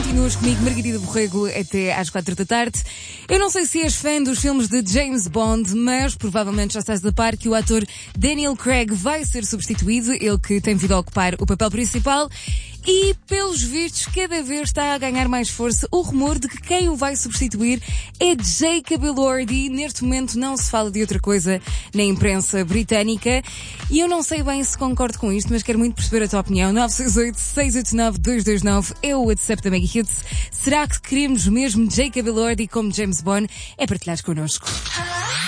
continuas comigo, Margarida Borrego, até às 4 da tarde. Eu não sei se és fã dos filmes de James Bond, mas provavelmente já estás a par que o ator Daniel Craig vai ser substituído, ele que tem vindo a ocupar o papel principal. E, pelos vistos, cada vez está a ganhar mais força o rumor de que quem o vai substituir é Jacob Elordi. Neste momento não se fala de outra coisa na imprensa britânica. E eu não sei bem se concordo com isto, mas quero muito perceber a tua opinião. 968-689-229 é o WhatsApp da Mega Hits. Será que queremos mesmo Jacob Elordi como James Bond? É partilhares connosco.